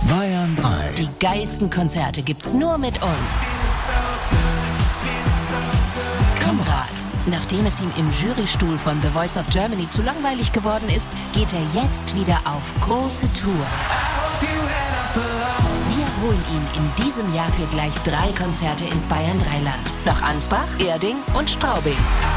Bayern 3. Die geilsten Konzerte gibt's nur mit uns. Konrad. Nachdem es ihm im Jurystuhl von The Voice of Germany zu langweilig geworden ist, geht er jetzt wieder auf große Tour. Wir holen ihn in diesem Jahr für gleich 3 Konzerte ins Bayern 3-Land. Nach Ansbach, Erding und Straubing.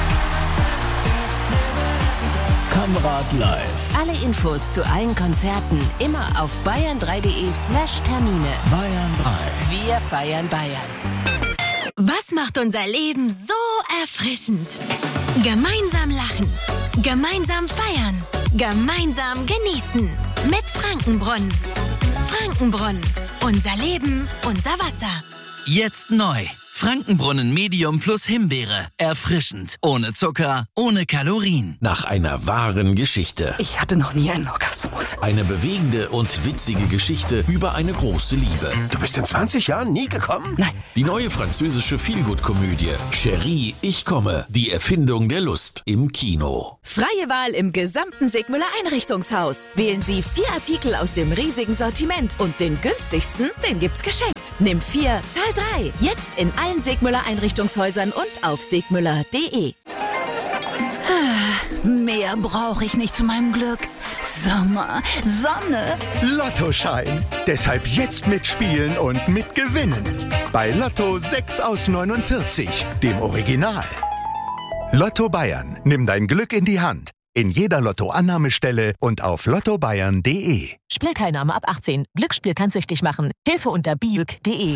Konrad live. Alle Infos zu allen Konzerten immer auf bayern3.de/Termine. Bayern 3. Wir feiern Bayern. Was macht unser Leben so erfrischend? Gemeinsam lachen, gemeinsam feiern, gemeinsam genießen. Mit Frankenbrunnen. Frankenbrunnen. Unser Leben, unser Wasser. Jetzt neu. Frankenbrunnen Medium plus Himbeere. Erfrischend. Ohne Zucker, ohne Kalorien. Nach einer wahren Geschichte. Ich hatte noch nie einen Orgasmus. Eine bewegende und witzige Geschichte über eine große Liebe. Du bist in 20 Jahren nie gekommen? Nein. Die neue französische Feelgood-Komödie Chérie, ich komme. Die Erfindung der Lust im Kino. Freie Wahl im gesamten Segmüller Einrichtungshaus. Wählen Sie 4 Artikel aus dem riesigen Sortiment und den günstigsten, den gibt's geschenkt. Nimm 4, zahl 3. Jetzt in allen Segmüller Einrichtungshäusern und auf segmüller.de. Mehr brauche ich nicht zu meinem Glück. Sommer, Sonne. Lottoschein. Deshalb jetzt mitspielen und mitgewinnen. Bei Lotto 6 aus 49, dem Original. Lotto Bayern. Nimm dein Glück in die Hand. In jeder Lotto-Annahmestelle und auf lottobayern.de. Spielteilnahme ab 18. Glücksspiel kann süchtig machen. Hilfe unter biüg.de.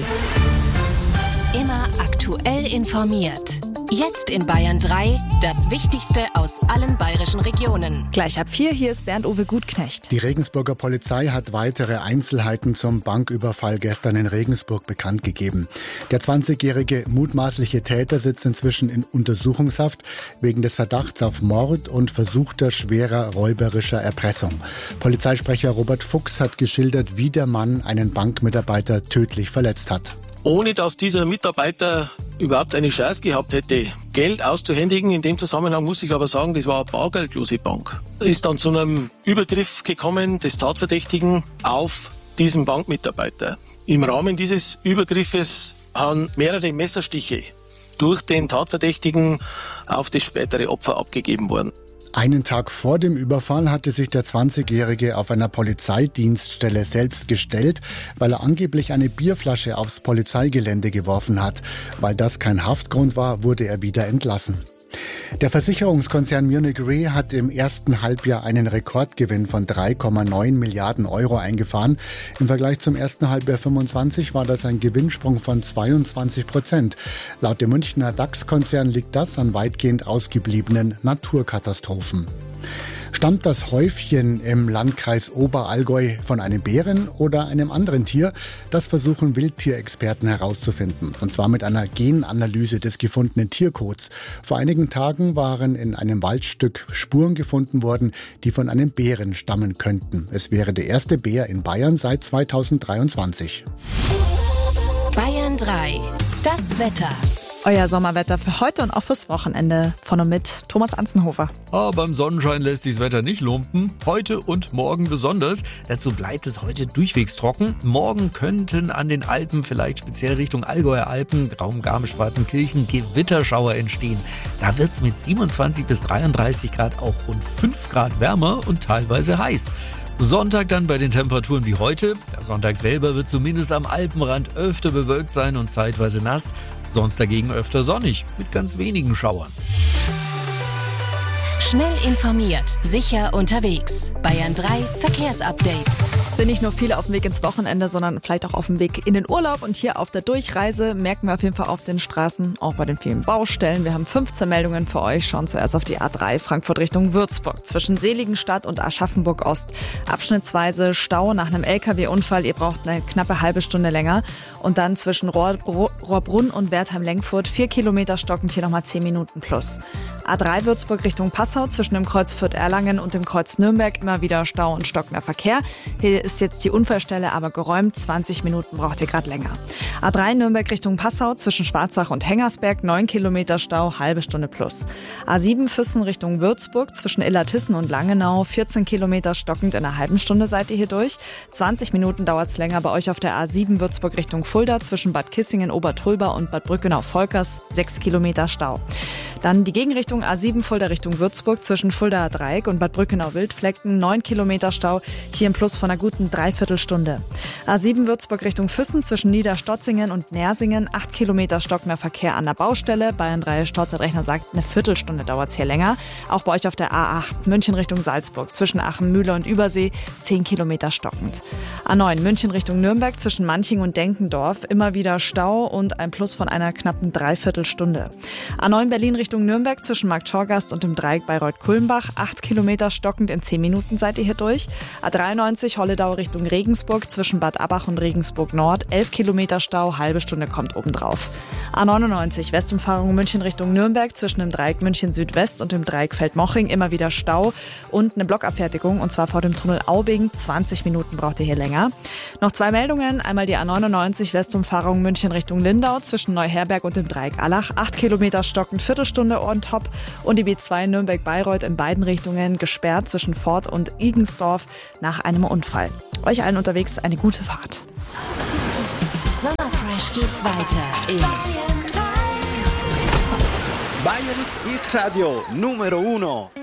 Immer aktuell informiert. Jetzt in Bayern 3 das Wichtigste aus allen bayerischen Regionen. Gleich ab 4, hier ist Bernd-Uwe Gutknecht. Die Regensburger Polizei hat weitere Einzelheiten zum Banküberfall gestern in Regensburg bekannt gegeben. Der 20-jährige mutmaßliche Täter sitzt inzwischen in Untersuchungshaft wegen des Verdachts auf Mord und versuchter schwerer räuberischer Erpressung. Polizeisprecher Robert Fuchs hat geschildert, wie der Mann einen Bankmitarbeiter tödlich verletzt hat. Ohne dass dieser Mitarbeiter überhaupt eine Chance gehabt hätte, Geld auszuhändigen. In dem Zusammenhang muss ich aber sagen, das war eine bargeldlose Bank. Ist dann zu einem Übergriff gekommen des Tatverdächtigen auf diesen Bankmitarbeiter. Im Rahmen dieses Übergriffes haben mehrere Messerstiche durch den Tatverdächtigen auf das spätere Opfer abgegeben worden. Einen Tag vor dem Überfall hatte sich der 20-Jährige auf einer Polizeidienststelle selbst gestellt, weil er angeblich eine Bierflasche aufs Polizeigelände geworfen hat. Weil das kein Haftgrund war, wurde er wieder entlassen. Der Versicherungskonzern Munich Re hat im ersten Halbjahr einen Rekordgewinn von 3,9 Milliarden Euro eingefahren. Im Vergleich zum ersten Halbjahr 25 war das ein Gewinnsprung von 22%. Laut dem Münchner DAX-Konzern liegt das an weitgehend ausgebliebenen Naturkatastrophen. Stammt das Häufchen im Landkreis Oberallgäu von einem Bären oder einem anderen Tier? Das versuchen Wildtierexperten herauszufinden. Und zwar mit einer Genanalyse des gefundenen Tierkots. Vor einigen Tagen waren in einem Waldstück Spuren gefunden worden, die von einem Bären stammen könnten. Es wäre der erste Bär in Bayern seit 2023. Bayern 3. Das Wetter. Euer Sommerwetter für heute und auch fürs Wochenende. Von und mit Thomas Anzenhofer. Beim Sonnenschein lässt sich das Wetter nicht lumpen. Heute und morgen besonders. Dazu bleibt es heute durchwegs trocken. Morgen könnten an den Alpen, vielleicht speziell Richtung Allgäuer Alpen, Raum Garmisch-Partenkirchen, Gewitterschauer entstehen. Da wird es mit 27 bis 33 Grad auch rund 5 Grad wärmer und teilweise heiß. Sonntag dann bei den Temperaturen wie heute. Der Sonntag selber wird zumindest am Alpenrand öfter bewölkt sein und zeitweise nass. Sonst dagegen öfter sonnig, mit ganz wenigen Schauern. Schnell informiert, sicher unterwegs. Bayern 3 Verkehrsupdate. Es sind nicht nur viele auf dem Weg ins Wochenende, sondern vielleicht auch auf dem Weg in den Urlaub. Und hier auf der Durchreise merken wir auf jeden Fall auf den Straßen, auch bei den vielen Baustellen. Wir haben 15 Meldungen für euch. Schauen zuerst auf die A3 Frankfurt Richtung Würzburg. Zwischen Seligenstadt und Aschaffenburg Ost. Abschnittsweise Stau nach einem LKW-Unfall. Ihr braucht eine knappe halbe Stunde länger. Und dann zwischen Rohrbrunn und Wertheim-Lenkfurt 4 Kilometer stockend, hier nochmal 10 Minuten plus. A3 Würzburg Richtung Passau. Passau zwischen dem Kreuz Fürth-Erlangen und dem Kreuz Nürnberg immer wieder Stau und stockender Verkehr. Hier ist jetzt die Unfallstelle aber geräumt. 20 Minuten braucht ihr gerade länger. A3 Nürnberg Richtung Passau zwischen Schwarzach und Hengersberg 9 Kilometer Stau, halbe Stunde plus. A7 Füssen Richtung Würzburg zwischen Illertissen und Langenau 14 Kilometer stockend, in einer halben Stunde seid ihr hier durch. 20 Minuten dauert es länger bei euch auf der A7 Würzburg Richtung Fulda zwischen Bad Kissingen, Obertulba und Bad Brückenau-Volkers 6 Kilometer Stau. Dann die Gegenrichtung A7 Fulda Richtung Würzburg zwischen Fuldaer Dreieck und Bad Brückenau-Wildflecken 9 Kilometer Stau, hier ein Plus von einer guten Dreiviertelstunde. A7 Würzburg Richtung Füssen zwischen Niederstotzingen und Nersingen 8 Kilometer stockender Verkehr an der Baustelle. Bayern 3 Staurzeitrechner sagt, eine Viertelstunde dauert es hier länger. Auch bei euch auf der A8 München Richtung Salzburg zwischen Aachen, Mühle und Übersee 10 Kilometer stockend. A9 München Richtung Nürnberg zwischen Manching und Denkendorf immer wieder Stau und ein Plus von einer knappen Dreiviertelstunde. A9 Berlin Richtung Nürnberg zwischen Markt Schorgast und dem Dreieck Bayreuth-Kulmbach 8 Kilometer stockend, in 10 Minuten seid ihr hier durch. A93 Holledau Richtung Regensburg zwischen Bad Abbach und Regensburg Nord 11 Kilometer Stau, halbe Stunde kommt obendrauf. A99 Westumfahrung München Richtung Nürnberg zwischen dem Dreieck München Südwest und dem Dreieck Feldmoching immer wieder Stau und eine Blockabfertigung, und zwar vor dem Tunnel Aubing. 20 Minuten braucht ihr hier länger. Noch 2 Meldungen. Einmal die A99 Westumfahrung München Richtung Lindau zwischen Neuherberg und dem Dreieck Allach 8 Kilometer stockend, Viertelstunde on top. Und die B2 Nürnberg-Bayreuth in beiden Richtungen gesperrt zwischen Fort und Igensdorf nach einem Unfall. Euch allen unterwegs eine gute Fahrt. Sommerfresh geht's weiter in Bayerns Hit Radio Numero 1.